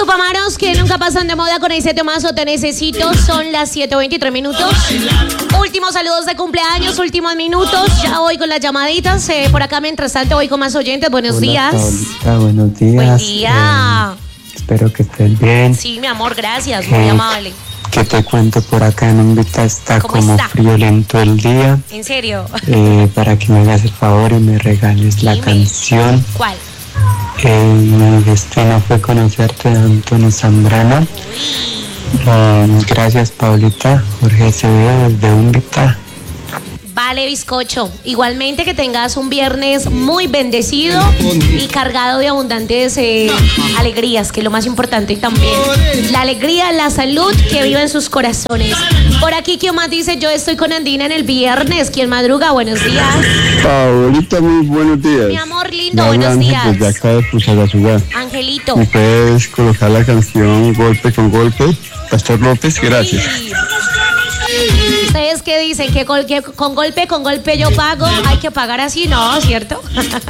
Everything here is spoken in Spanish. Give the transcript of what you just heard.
chupamaros que nunca pasan de moda con ese temazo Te Necesito. Son las 7:23 minutos. Últimos saludos de cumpleaños, últimos minutos. Ya voy con las llamaditas. Por acá, mientras tanto, voy con más oyentes. Buenos días. Paulita, buenos días. Buen día. Espero que estés bien. Sí, mi amor, gracias. Muy amable. ¿Qué te cuento por acá en Invita? Está ¿Cómo como está? friolento el día. ¿En serio? Para que me hagas el favor y me regales la Dime. canción. ¿Cuál? Mi destino fue conocerte de Antonio Zambrano. Gracias, Paulita. Jorge Acevedo desde Invita. Vale, bizcocho. Igualmente que tengas un viernes muy bendecido y cargado de abundantes alegrías, que es lo más importante también. La alegría, la salud que vive en sus corazones. Por aquí, ¿quién más dice? Yo estoy con Andina en el viernes. ¿Quién madruga? Buenos días. Paulita, muy buenos días. Mi amor lindo, Me habla buenos Ángel días. desde acá de Fusagasugá. Angelito. ¿Me puedes colocar la canción Golpe con Golpe? Pastor López, gracias. ¿Ustedes qué dicen? ¿Que con golpe yo pago? ¿Hay que pagar así? No, ¿cierto?